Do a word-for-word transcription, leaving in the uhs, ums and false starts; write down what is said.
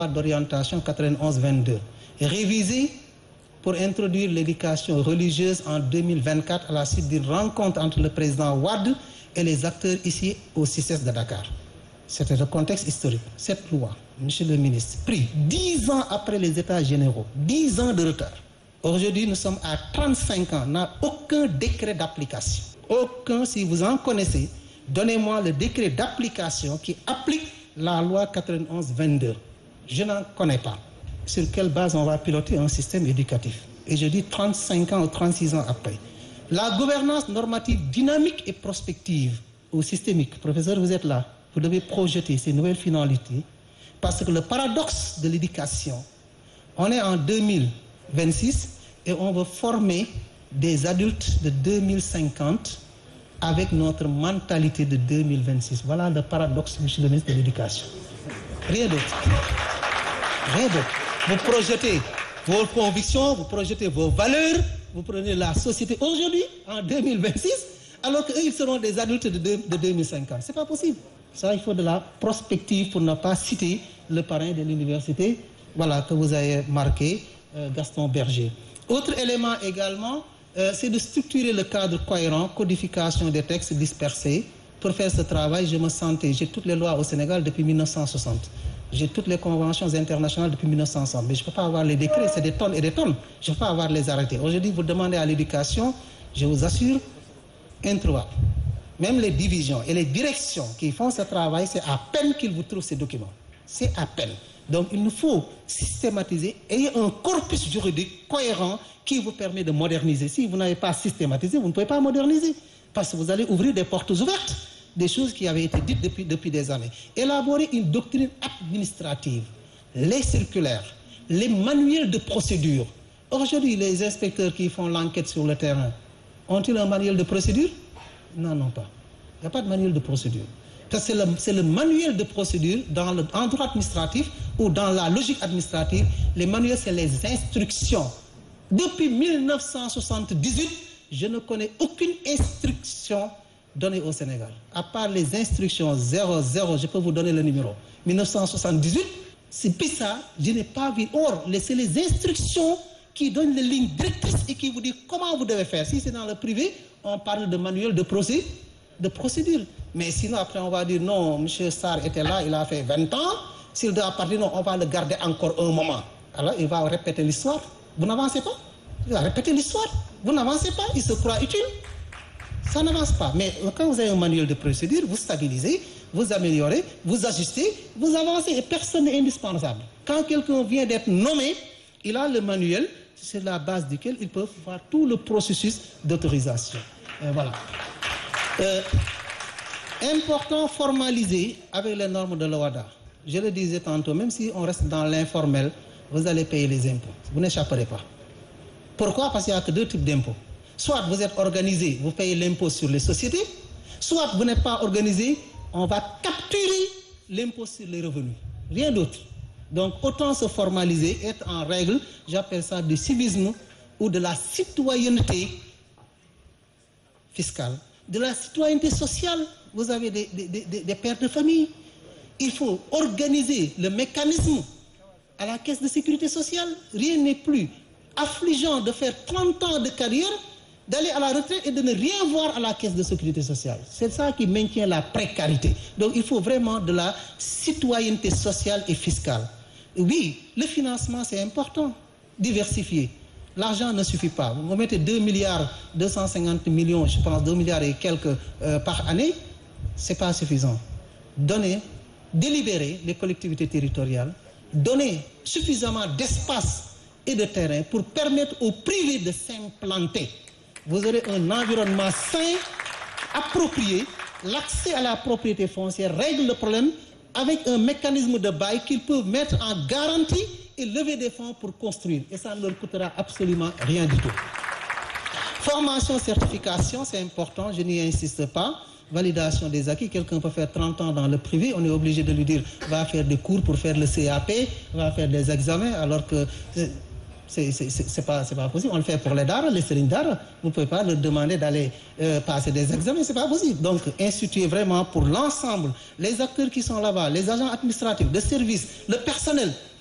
d'orientation quatre-vingt-onze vingt-deux, révisé pour introduire l'éducation religieuse en deux mille vingt-quatre à la suite d'une rencontre entre le président Wade et les acteurs ici au C I C E S de Dakar. C'était le contexte historique. Cette loi, monsieur le ministre, pris dix ans après les États généraux, dix ans de retard. Aujourd'hui, nous sommes à trente-cinq ans, n'a aucun décret d'application. Aucun, si vous en connaissez, donnez-moi le décret d'application qui applique la loi quatre-vingt-onze vingt-deux. Je n'en connais pas. Sur quelle base on va piloter un système éducatif? Et je dis trente-cinq ans ou trente-six ans après. La gouvernance normative dynamique et prospective ou systémique, professeur, vous êtes là, vous devez projeter ces nouvelles finalités parce que le paradoxe de l'éducation, on est en deux mille vingt-six et on veut former des adultes de deux mille cinquante avec notre mentalité de deux mille vingt-six. Voilà le paradoxe, monsieur le ministre de l'Éducation. Rien d'autre. Rien d'autre. Vous projetez vos convictions, vous projetez vos valeurs, vous prenez la société aujourd'hui, en deux mille vingt-six, alors qu'eux, ils seront des adultes de, deux, de deux mille cinquante. C'est pas possible. Ça, il faut de la prospective pour ne pas citer le parrain de l'université, voilà, que vous avez marqué, euh, Gaston Berger. Autre élément également, euh, c'est de structurer le cadre cohérent, codification des textes dispersés. Pour faire ce travail, je me sentais, j'ai toutes les lois au Sénégal depuis mille neuf cent soixante. J'ai toutes les conventions internationales depuis mille neuf cent soixante. Mais je ne peux pas avoir les décrets, c'est des tonnes et des tonnes. Je ne peux pas avoir les arrêtés. Aujourd'hui, vous demandez à l'éducation, je vous assure, introuvable. Même les divisions et les directions qui font ce travail, c'est à peine qu'ils vous trouvent ces documents. C'est à peine. Donc, il nous faut systématiser, ayez un corpus juridique cohérent qui vous permet de moderniser. Si vous n'avez pas systématisé, vous ne pouvez pas moderniser. Parce que vous allez ouvrir des portes ouvertes, des choses qui avaient été dites depuis, depuis des années. Élaborer une doctrine administrative, les circulaires, les manuels de procédure. Aujourd'hui, les inspecteurs qui font l'enquête sur le terrain, ont-ils un manuel de procédure? Non, non pas. Il n'y a pas de manuel de procédure. C'est le, c'est le manuel de procédure dans le, en droit administratif ou dans la logique administrative. Les manuels, c'est les instructions. Depuis mille neuf cent soixante-dix-huit, je ne connais aucune instruction donnée au Sénégal. À part les instructions zéro zéro, je peux vous donner le numéro. mille neuf cent soixante-dix-huit, c'est puis ça, je n'ai pas vu. Or, c'est les instructions qui donnent les lignes directrices et qui vous disent comment vous devez faire. Si c'est dans le privé, on parle de manuel de procédure. De procédure. Mais sinon, après, on va dire non, M. Sarr était là, il a fait vingt ans. S'il doit partir, non, on va le garder encore un moment. Alors, il va répéter l'histoire. Vous n'avancez pas. Il va répéter l'histoire. Vous n'avancez pas. Il se croit utile. Ça n'avance pas. Mais quand vous avez un manuel de procédure, vous stabilisez, vous améliorez, vous ajustez, vous avancez et personne n'est indispensable. Quand quelqu'un vient d'être nommé, il a le manuel sur la base duquel il peut faire tout le processus d'autorisation. Et voilà. Euh, important, formalisé avec les normes de l'OHADA. Je le disais tantôt, même si on reste dans l'informel, vous allez payer les impôts. Vous n'échapperez pas. Pourquoi? Parce qu'il n'y a que deux types d'impôts. Soit vous êtes organisé, vous payez l'impôt sur les sociétés, soit vous n'êtes pas organisé, on va capturer l'impôt sur les revenus. Rien d'autre. Donc autant se formaliser, être en règle, j'appelle ça du civisme ou de la citoyenneté fiscale. De la citoyenneté sociale, vous avez des, des, des, des pères de famille. Il faut organiser le mécanisme à la caisse de sécurité sociale. Rien n'est plus affligeant de faire trente ans de carrière, d'aller à la retraite et de ne rien voir à la caisse de sécurité sociale. C'est ça qui maintient la précarité. Donc il faut vraiment de la citoyenneté sociale et fiscale. Oui, le financement c'est important, diversifier. L'argent ne suffit pas. Vous mettez deux milliards deux cent cinquante millions, je pense, deux milliards et quelques euh, par année, ce n'est pas suffisant. Donner, délibérer les collectivités territoriales, donner suffisamment d'espace et de terrain pour permettre aux privés de s'implanter. Vous aurez un environnement sain, approprié, l'accès à la propriété foncière règle le problème avec un mécanisme de bail qu'ils peuvent mettre en garantie et lever des fonds pour construire. Et ça ne leur coûtera absolument rien du tout. Formation, certification, c'est important, je n'y insiste pas. Validation des acquis, quelqu'un peut faire trente ans dans le privé, on est obligé de lui dire va faire des cours pour faire le C A P, va faire des examens, alors que c'est c'est c'est pas c'est pas possible. On le fait pour les daara, les sëriñ daara. Vous ne pouvez pas leur demander d'aller euh, passer des examens, c'est pas possible. Donc instituer vraiment pour l'ensemble, les acteurs qui sont là-bas, les agents administratifs, de service, le personnel.